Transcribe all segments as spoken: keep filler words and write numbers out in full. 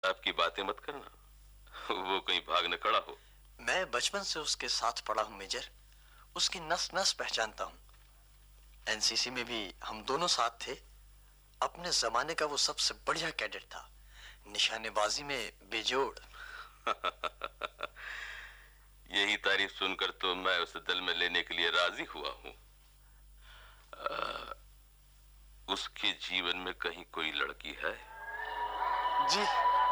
आपकी बातें मत करना, वो कहीं भाग न खड़ा हो। मैं बचपन से उसके साथ पढ़ा हूं मेजर, उसकी नस नस पहचानता हूं। एनसीसी में भी हम दोनों साथ थे। अपने जमाने का वो सबसे बढ़िया कैडेट था, निशानेबाजी में बेजोड़। यही तारीफ सुनकर तो मैं उसे दल में लेने के लिए राजी हुआ हूं। उसके जीवन में कहीं कोई लड़की है? जी।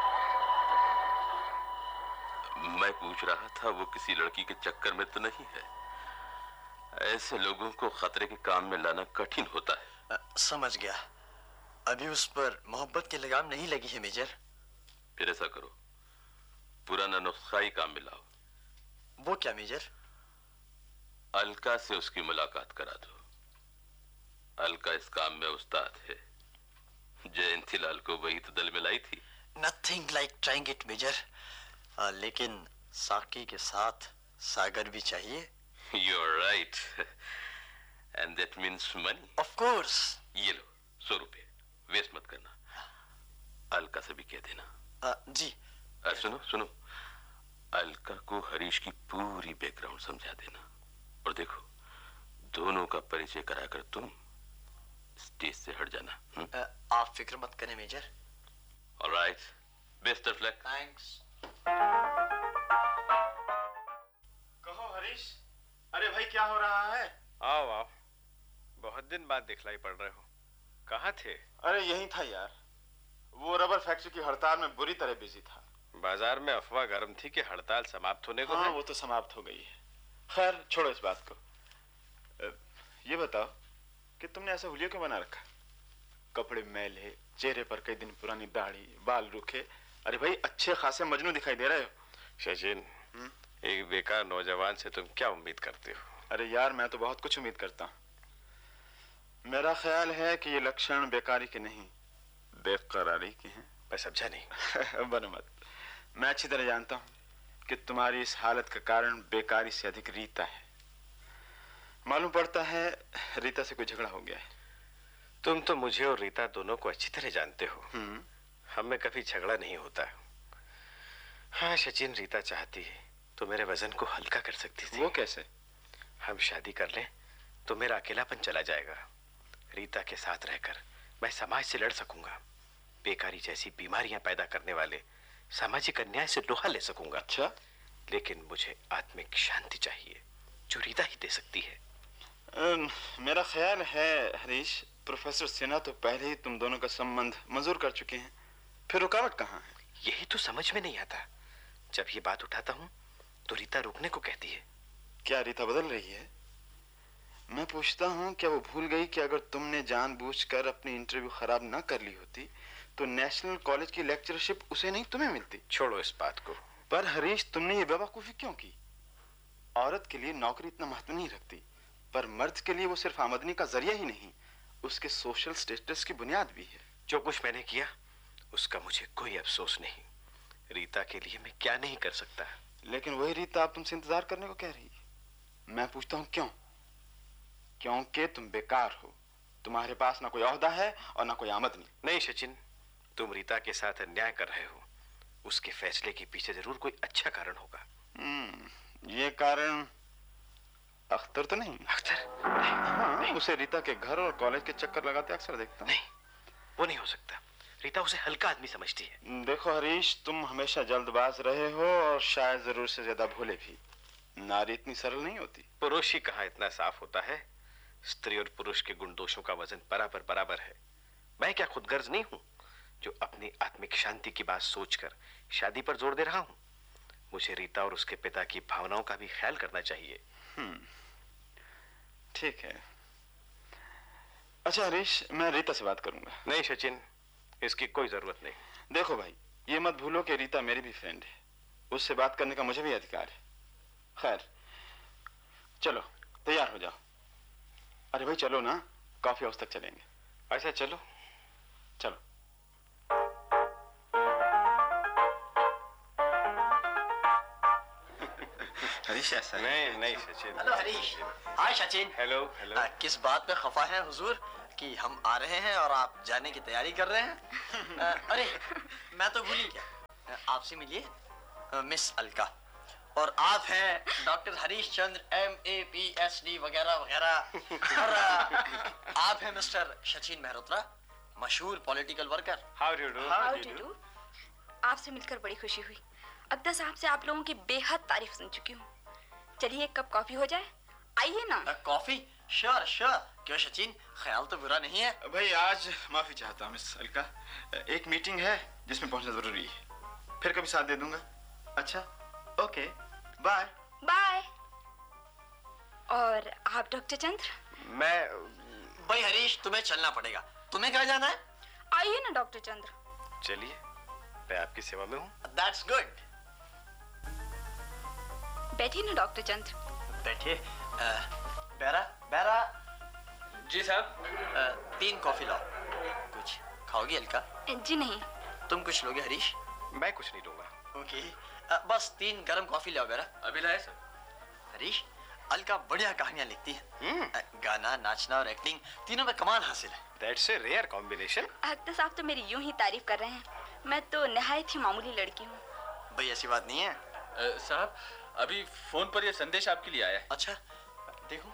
मैं पूछ रहा था वो किसी लड़की के चक्कर में तो नहीं है? ऐसे लोगों को खतरे के काम में लाना कठिन होता है। आ, समझ गया। अभी उस पर मोहब्बत की लगाम नहीं लगी है मेजर। फिर ऐसा करो, पुराना नुस्खा ही काम में लाओ। वो क्या मेजर? अलका से उसकी मुलाकात करा दो। अलका इस काम में उस्ताद है। जयंती लाल को वही तो दल में लाई थी। Nothing like trying it major. लेकिन साकी के साथ सागर भी चाहिए। You are right, and that means money. Of course. ये लो सौ रुपए, वेस्ट मत करना। अलका से भी कह देना। आ, जी। आ, सुनो सुनो, अलका को हरीश की पूरी बैकग्राउंड समझा देना। और देखो, दोनों का परिचय कराकर तुम स्टेज से हट जाना। आ, आप फिक्र मत करें major. Alright, best of luck. Thanks. कहो हरीश, अरे भाई क्या हो रहा है? आओ आओ, बहुत दिन बाद दिखलाई पड़ रहे हो। कहाँ थे? अरे यही था यार, वो रबर फैक्ट्री की हड़ताल में बुरी तरह बिजी था। बाजार में अफवाह गर्म थी कि हड़ताल समाप्त होने को हाँ, है। वो तो समाप्त हो गई है। खैर छोड़ो इस बात को। ये बताओ कि तुमने ऐसा हुलिया क्यों बना रखा? कपड़े मैले, चेहरे पर कई दिन पुरानी दाढ़ी, बाल रूखे। अरे भाई अच्छे खासे मजनू दिखाई दे रहे हो। सचिन, एक बेकार नौजवान से तुम क्या उम्मीद करते हो? अरे यार, मैं तो बहुत कुछ उम्मीद करता हूँ। मेरा ख्याल है कि ये लक्षण बेकारी के नहीं, बेकरारी के हैं। मैं समझा नहीं। बनो मत। मैं अच्छी तरह जानता हूँ कि तुम्हारी इस हालत का कारण बेकारी से अधिक रीता है। मालूम पड़ता है रीता से कोई झगड़ा हो गया है। तुम तो मुझे और रीता दोनों को अच्छी तरह जानते हो। हम में कभी झगड़ा नहीं होता। हाँ सचिन, रीता चाहती है तो मेरे वजन को हल्का कर सकती थी। वो कैसे? हम शादी कर लें तो मेरा अकेलापन चला जाएगा। रीता के साथ रहकर मैं समाज से लड़ सकूंगा। बेकारी जैसी बीमारियां पैदा करने वाले सामाजिक अन्याय से लोहा ले सकूंगा। अच्छा? लेकिन मुझे आत्मिक शांति चाहिए जो रीता ही दे सकती है। आ, मेरा ख्याल है हरीश, प्रोफेसर सिन्हा तो पहले ही तुम दोनों का संबंध मंजूर कर चुके हैं। फिर रुकावट कहाँ है? यही तो समझ में नहीं आता। जब ये बात उठाता हूँ तो रीता रुकने को कहती है। क्या रीता बदल रही है? मैं पूछता हूँ, क्या वो भूल गई कि अगर तुमने जानबूझकर अपनी इंटरव्यू खराब ना कर ली होती तो नेशनल कॉलेज की लेक्चरशिप उसे नहीं तुम्हें मिलती? छोड़ो इस बात को। पर हरीश, तुमने ये बेवकूफी क्यों की? औरत के लिए नौकरी इतना महत्व नहीं रखती, पर मर्द के लिए वो सिर्फ आमदनी का जरिया ही नहीं, उसके सोशल स्टेटस की बुनियाद भी है। जो कुछ मैंने किया उसका मुझे कोई अफसोस नहीं। रीता के लिए मैं क्या नहीं कर सकता। लेकिन वही रीता आप तुमसे इंतजार करने को कह रही है। मैं पूछता हूँ क्यों? क्योंकि तुम बेकार हो, तुम्हारे पास ना कोई ओहदा है और ना कोई आमदनी। नहीं सचिन, तुम रीता के साथ अन्याय कर रहे हो। उसके फैसले के पीछे जरूर कोई अच्छा कारण होगा। हम्म, ये कारण अख्तर तो नहीं? अख्तर? हाँ, नहीं। उसे रीता के घर और कॉलेज के चक्कर लगाते अक्सर देखता हूँ। नहीं, वो नहीं हो सकता। रीता उसे हल्का आदमी समझती है। देखो हरीश, तुम हमेशा जल्दबाज रहे हो और शायद जरूर से ज्यादा भोले भी। नारी इतनी सरल नहीं होती। पुरुष ही कहाँ इतना साफ होता है। स्त्री और पुरुष के गुण दोषों का वजन बराबर बराबर है। मैं क्या खुदगर्ज नहीं हूँ जो अपनी आत्मिक शांति की बात सोचकर शादी पर जोर दे रहा हूँ? मुझे रीता और उसके पिता की भावनाओं का भी ख्याल करना चाहिए। हम्म, ठीक है। अच्छा हरीश, मैं रीता से बात करूंगा। नहीं सचिन, इसकी कोई जरूरत नहीं। देखो भाई, ये मत भूलो कि रीता मेरी भी फ्रेंड है। उससे बात करने का मुझे भी अधिकार है। खैर चलो तैयार हो जाओ। अरे भाई चलो ना, कॉफी हाउस तक चलेंगे। अच्छा चलो चलो। हरीश ऐसा नहीं नहीं सचिन। हेलो हरीश। हाय सचिन। Hello hello. किस बात पे खफा है हुजूर कि हम आ रहे हैं और आप जाने की तैयारी कर रहे हैं? आ, अरे मैं तो भूल ही गया, आपसे मिलिए मिस अलका, और आप हैं doctor Harish Chandra M A P H D वगैरह वगैरह, और आप हैं मिस्टर सचिन मेहरोत्रा, मशहूर political worker. How do do? How do do? आपसे मिलकर बड़ी खुशी हुई। अब्दा साहब से आप लोगों की बेहद तारीफ सुन चुकी हूँ। चलिए एक कप कॉफी हो जाए, आइए ना। कॉफी? Sure sure. क्यों सचिन, ख्याल तो बुरा नहीं है? भाई आज माफी चाहता हूँ मिस अलका, एक मीटिंग है जिसमें पहुंचना जरूरी है, फिर कभी साथ दे दूंगा। अच्छा, ओके, बाय बाय। और आप डॉक्टर चंद्र? मैं भाई हरीश, तुम्हें चलना पड़ेगा। तुम्हें कहाँ जाना है? आइए ना डॉक्टर चंद्र। चलिए, मैं आपकी सेवा में हूँ। That's good. बैठिए ना डॉक्टर चंद्र। बैठिए। बेरा बेरा। जी साहब। तीन कॉफी लाओ। कुछ खाओगी अलका? जी नहीं। तुम कुछ लोगे हरीश? मैं कुछ नहीं लूंगा। ओके, बस तीन गरम कॉफी लाओ बेरा। अभी लाए सर। हरीश, अलका बढ़िया कहानियां लिखती है। गाना, नाचना और एक्टिंग तीनों में कमाल हासिल है। That's a rare combination. Akhtar साहब तो मेरी यूं ही तारीफ कर रहे हैं, मैं तो निहायत ही मामूली लड़की हूँ। भाई ऐसी बात नहीं है। आ, साहब अभी फोन पर यह संदेश आपके लिए आया है। अच्छा, देखो।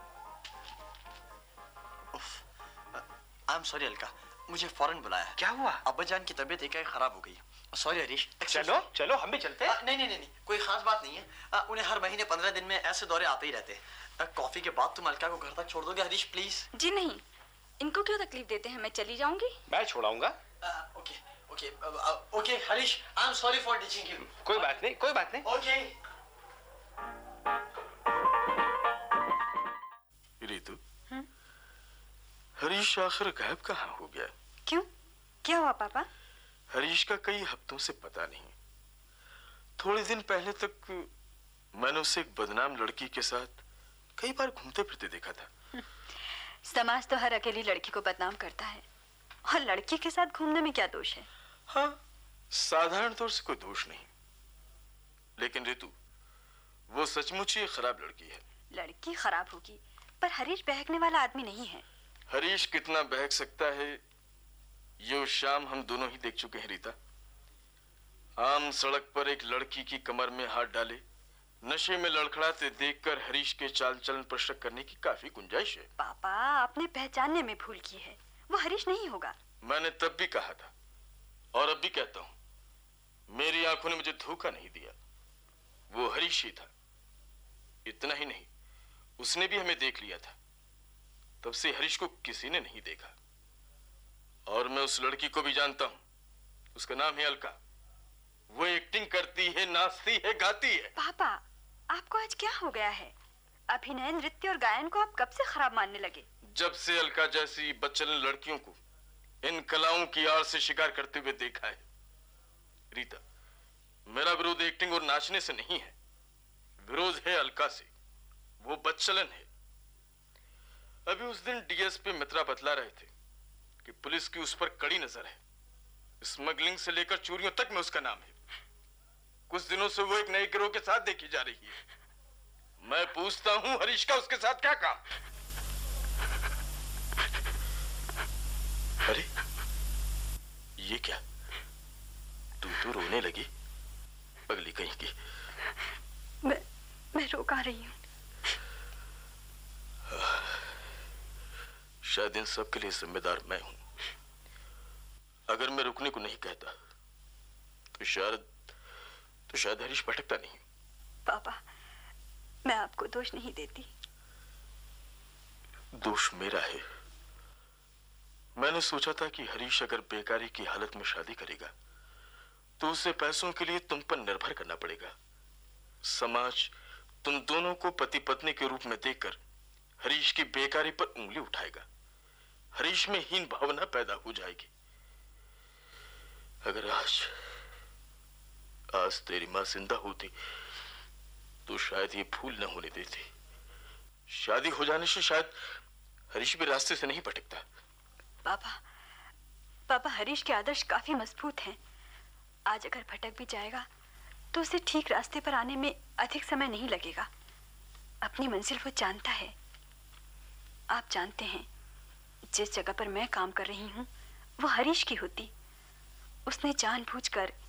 आई एम सॉरी अलका, मुझे फौरन बुलाया। क्या हुआ? अब्बाजान की तबीयत एकाएक खराब हो गई। सॉरी हरीश। चलो चलो, हम भी चलते हैं। आ, नहीं नहीं नहीं कोई खास बात नहीं है। आ, उन्हें हर महीने पंद्रह दिन में ऐसे दौरे आते ही रहते हैं। कॉफी के बाद तुम अलका को घर तक छोड़ दोगे हरीश प्लीज? जी नहीं, इनको क्यों तकलीफ देते हैं, मैं चली जाऊंगी। मैं छोड़ाऊंगा। Okay okay okay Harish, I am sorry for teaching you. कोई बात नहीं, कोई बात नहीं। ओके। रितु, हरीश आखिर गायब कहाँ हो गया? क्यों, क्या हुआ पापा? हरीश का कई हफ्तों से पता नहीं। थोड़े दिन पहले तक मैंने उसे एक बदनाम लड़की के साथ कई बार घूमते फिरते देखा था। समाज तो हर अकेली लड़की को बदनाम करता है, और लड़की के साथ घूमने में क्या दोष है? हाँ, साधारण तौर से कोई दोष नहीं, लेकिन रितु, वो सचमुच ही खराब लड़की है। लड़की खराब होगी, पर हरीश बहकने वाला आदमी नहीं है। हरीश कितना बहक सकता है ये उस शाम हम दोनों ही देख चुके हैं रीता। आम सड़क पर एक लड़की की कमर में हाथ डाले नशे में लड़खड़ाते देखकर हरीश के चाल चलन पर शक करने की काफी गुंजाइश है। पापा, आपने पहचानने में भूल की है, वो हरीश नहीं होगा। मैंने तब भी कहा था और अब भी कहता हूँ, मेरी आंखों ने मुझे धोखा नहीं दिया, वो हरीश ही था। इतना ही नहीं, उसने भी हमें देख लिया था। तब से हरीश को किसी ने नहीं देखा, और मैं उस लड़की को भी जानता हूँ, उसका नाम है अलका। वो एक्टिंग करती है, नाचती है, गाती है। पापा, आपको आज क्या हो गया है? अभिनय, नृत्य और गायन को आप कब से खराब मानने लगे? जब से अलका जैसी बच्चन लड़कियों को इन कलाओं की आड़ से शिकार करते हुए देखा है। रीता, मेरा विरोध एक्टिंग और नाचने से नहीं है, विरोध है अलका से। वो बच्चलन है। अभी उस दिन डीएसपी मित्रा बतला रहे थे कि पुलिस की उस पर कड़ी नजर है। स्मगलिंग से लेकर चोरियों तक में उसका नाम है। कुछ दिनों से वो एक नए गिरोह के साथ देखी जा रही है। मैं पूछता हूं, हरीश का उसके साथ क्या काम? अरे ये क्या, तू तो रोने लगी पगली कहीं की। मैं मैं रो आ रही हूँ। शायद इन सब के लिए जिम्मेदार मैं हूं। अगर मैं रुकने को नहीं कहता तो शायद तो शायद हरीश भटकता नहीं। पापा, मैं आपको दोष नहीं देती। दोष मेरा है। मैंने सोचा था कि हरीश अगर बेकारी की हालत में शादी करेगा तो उसे पैसों के लिए तुम पर निर्भर करना पड़ेगा। समाज तुम दोनों को पति पत्नी के रूप में देखकर हरीश की बेकारी पर उंगली उठाएगा। हरीश में हीन भावना पैदा हो जाएगी। अगर आज आज तेरी मां जिंदा होती तो शायद ये भूल न होने देती। शादी हो जाने से शायद हरीश भी रास्ते से नहीं भटकता। पापा, पापा हरीश के आदर्श काफी मजबूत हैं। आज अगर भटक भी जाएगा तो उसे ठीक रास्ते पर आने में अधिक समय नहीं लगेगा। अपनी मंजिल वो जानता है। आप जानते हैं, जिस जगह पर मैं काम कर रही हूँ वो हरीश की होती। उसने जानबूझकर